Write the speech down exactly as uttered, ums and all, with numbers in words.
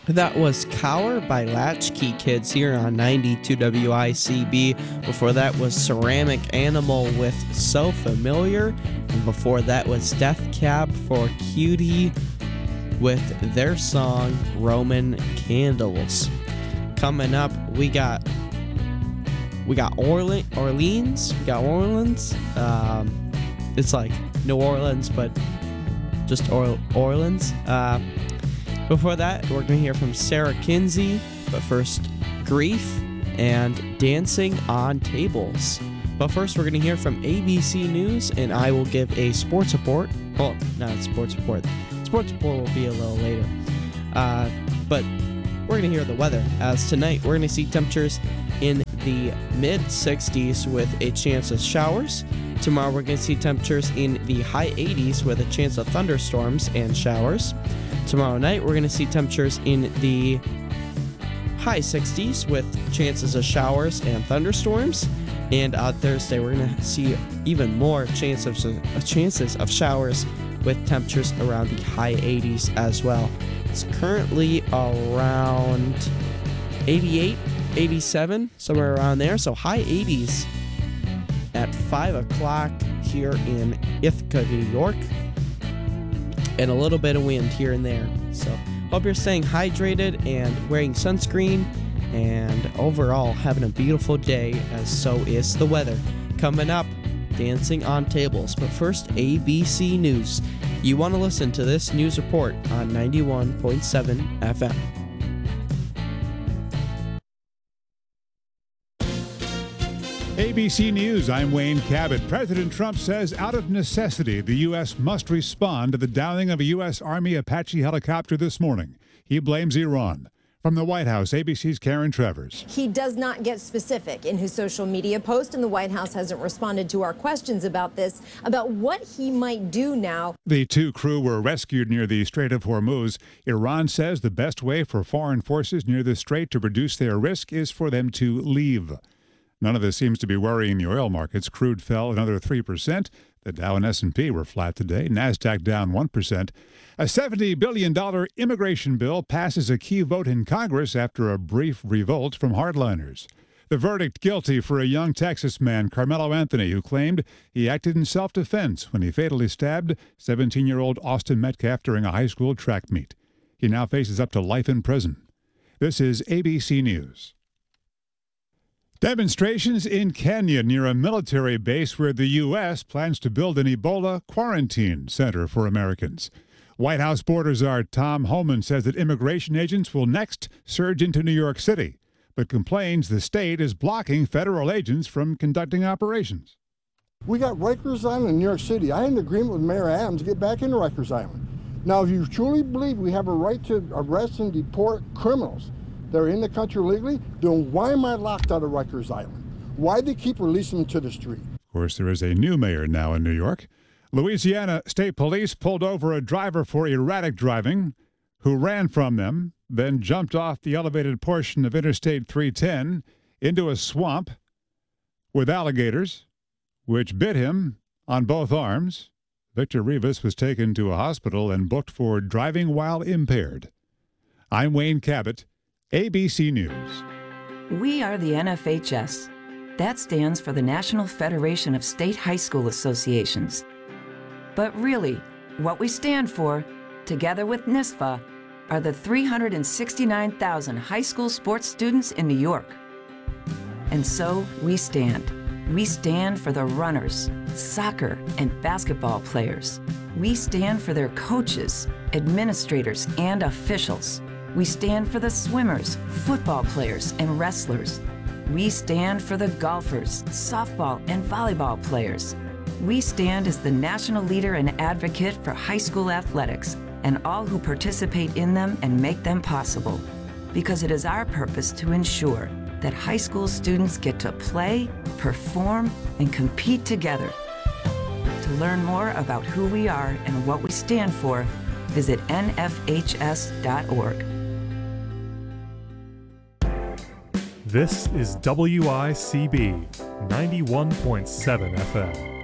That was Cower by Latchkey Kids here on ninety-two W I C B. Before that was Ceramic Animal with So Familiar. And before that was Death Cab for Cutie with their song Roman Candles. Coming up, we got we got Orle- Orleans. We got Orleans. Um, it's like New Orleans, but just or- Orleans. Uh, Before that, we're going to hear from Sarah Kinsey, but first, Grief and Dancing on Tables. But first, we're going to hear from A B C News, and I will give a sports report. Well, not sports report. Sports report will be a little later. Uh, but we're going to hear the weather, as tonight we're going to see temperatures in the mid sixties with a chance of showers. Tomorrow, we're going to see temperatures in the high eighties with a chance of thunderstorms and showers. Tomorrow night, we're going to see temperatures in the high sixties with chances of showers and thunderstorms. And on Thursday, we're going to see even more chances of, uh, chances of showers with temperatures around the high eighties as well. It's currently around eighty-eight, eighty-seven, somewhere around there. So high eighties at five o'clock here in Ithaca, New York. And a little bit of wind here and there. So hope you're staying hydrated and wearing sunscreen, and overall having a beautiful day, as so is the weather. Coming up, Dancing on Tables. But first, A B C News. You want to listen to this news report on ninety-one point seven F M. A B C News, I'm Wayne Cabot. President Trump says out of necessity, the U S must respond to the downing of a U S Army Apache helicopter this morning. He blames Iran. From the White House, A B C's Karen Travers. He does not get specific in his social media post, and the White House hasn't responded to our questions about this, about what he might do now. The two crew were rescued near the Strait of Hormuz. Iran says the best way for foreign forces near the strait to reduce their risk is for them to leave. None of this seems to be worrying the oil markets. Crude fell another three percent. The Dow and S and P were flat today. NASDAQ down one percent. A seventy billion dollars immigration bill passes a key vote in Congress after a brief revolt from hardliners. The verdict guilty for a young Texas man, Carmelo Anthony, who claimed he acted in self-defense when he fatally stabbed seventeen-year-old Austin Metcalf during a high school track meet. He now faces up to life in prison. This is A B C News. Demonstrations in Kenya near a military base where the U S plans to build an Ebola quarantine center for Americans. White House border czar Tom Homan says that immigration agents will next surge into New York City, but complains the state is blocking federal agents from conducting operations. We got Rikers Island in New York City. I had an agreement with Mayor Adams to get back into Rikers Island. Now, if you truly believe we have a right to arrest and deport criminals that are in the country legally, then why am I locked out of Rikers Island? Why do they keep releasing them to the street? Of course, there is a new mayor now in New York. Louisiana State Police pulled over a driver for erratic driving who ran from them, then jumped off the elevated portion of Interstate three ten into a swamp with alligators, which bit him on both arms. Victor Rivas was taken to a hospital and booked for driving while impaired. I'm Wayne Cabot, A B C News. We are the N F H S. That stands for the National Federation of State High School Associations. But really, what we stand for, together with NISFA, are the three hundred sixty-nine thousand high school sports students in New York. And so we stand. We stand for the runners, soccer and basketball players. We stand for their coaches, administrators, and officials. We stand for the swimmers, football players, and wrestlers. We stand for the golfers, softball, and volleyball players. We stand as the national leader and advocate for high school athletics and all who participate in them and make them possible, because it is our purpose to ensure that high school students get to play, perform, and compete together. To learn more about who we are and what we stand for, visit N F H S dot org. This is W I C B ninety-one point seven F M.